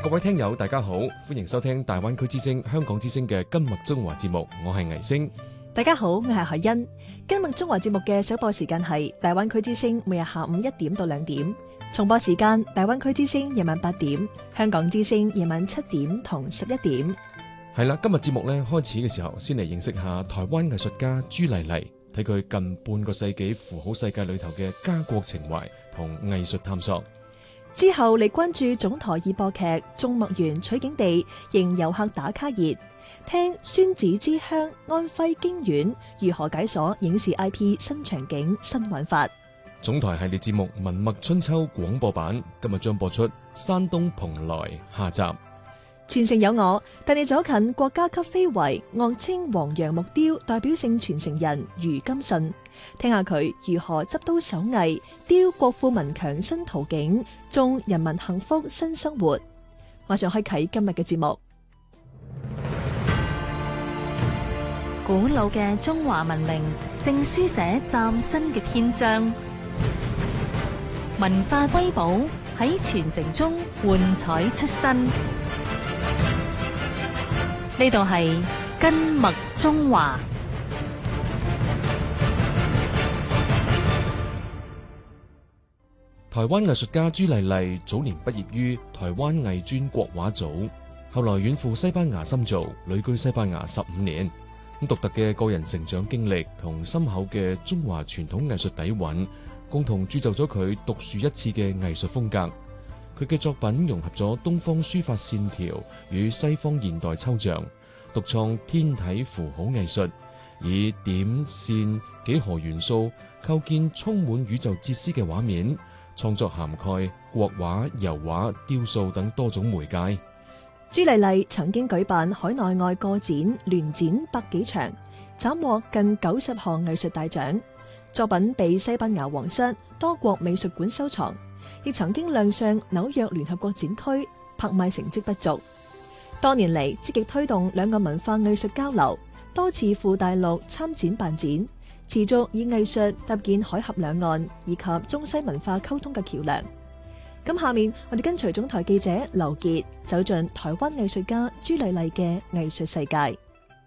各位聽友大家好，歡迎收聽大灣區之聲香港之聲嘅今麥中華節目，我係倪星。 大家好，我係海欣。今麥中華節目嘅首播時間係大灣區之聲每日下午1點到2點，重播時間大灣區之聲夜晚8點，香港之聲夜晚7點同11點。 係啦，今日節目咧開始嘅時候，先嚟認識下台灣藝術家朱麗麗，睇佢近半個世紀符號世界裏頭嘅家國情懷同藝術探索。 之後嚟關注總台熱播劇《眾墨園取景地》，迎遊客打卡熱，聽孫子之鄉安徽京縣如何解鎖影視 IP 新場景新玩法。 總台系列節目《文墨春秋》廣播版今日將播出山東蓬萊下集。 傳承有我，帶你走近國家級非遺樂清黃楊木雕代表性傳承人余金信，聽下佢如何執刀手藝，雕國富民強新圖景，種人民幸福新生活。馬上開啟今日嘅節目。 古老嘅中華文明正書寫嶄新嘅篇章，文化瑰寶喺傳承中煥彩出新。呢度係今麥中華。 台灣藝術家朱麗麗早年畢業於台灣藝專國畫組，後來遠赴西班牙深造，旅居西班牙15年。獨特嘅個人成長經歷同深厚嘅中華傳統藝術底蘊，共同鑄就咗佢獨樹一幟嘅藝術風格。佢嘅作品融合咗東方書法線條與西方現代抽象，獨創天體符號藝術，以點線幾何元素構建充滿宇宙哲思嘅畫面，創作涵蓋國畫、油畫、雕塑等多種媒介。 朱麗麗曾經舉辦海內外個展、聯展100幾場，斬獲近90項藝術大獎，作品被西班牙皇室多國美術館收藏。亦曾經亮相紐約聯合國展區，拍賣成績不俗。多年嚟積極推動兩岸文化藝術交流，多次赴大陸參展辦展，持續以藝術搭建海峽兩岸以及中西文化溝通嘅橋樑。咁下面我哋跟隨總台記者劉傑走進台灣藝術家朱麗麗嘅藝術世界。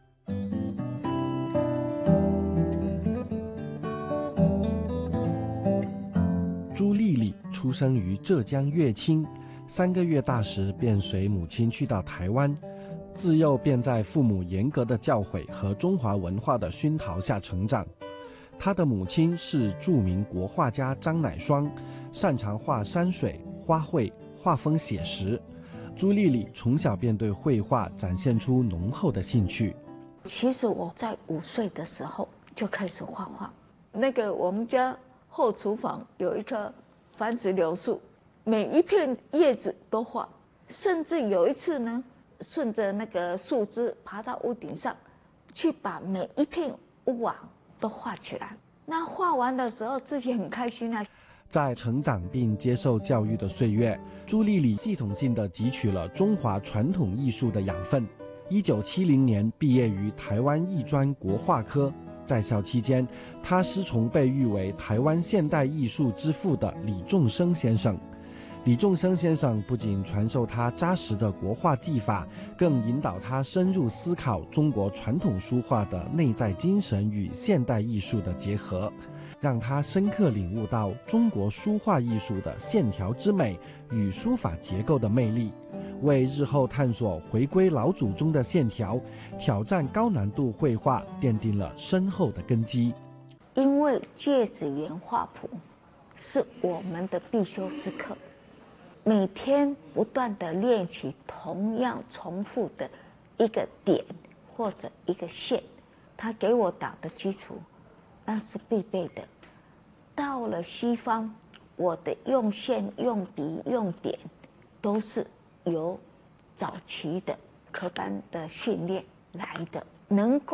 朱麗麗出生於浙江樂清，3個月大時便隨母親去到台灣，自幼便在父母嚴格的教誨和中華文化的熏陶下成長。她的母親是著名國畫家張乃雙，擅長畫山水、花卉，畫風寫實。朱麗麗從小便對繪畫展現出濃厚的興趣。 其實我在5歲的時候就開始畫畫。那個我們家後廚房有一棵番石榴樹，每一片葉子都畫，甚至有一次呢，順着那個樹枝爬到屋頂上，去把每一片屋瓦都畫起來。那畫完的時候，自己很開心啊。 在成長並接受教育的歲月，朱麗麗系統性地汲取了中華傳統藝術的養分。1970年畢業於台灣藝專國畫科。在校期間，他師從被譽為台灣現代藝術之父的李仲生先生。李仲生先生不僅傳授他紮實的國畫技法，更引導他深入思考中國傳統書畫的內在精神與現代藝術的結合，讓他深刻領悟到中國書畫藝術的線條之美與書法結構的魅力，為日後探索回歸老祖宗的線條，挑戰高難度繪畫奠定了深厚的根基。 因為芥子園畫譜是我們的必修之課，每天不斷地練習同樣重複的一個點或者一個線，他給我打的基礎，那是必備的。到了西方，我的用線、用筆、用點都是由早期的科班的訓練來的，能夠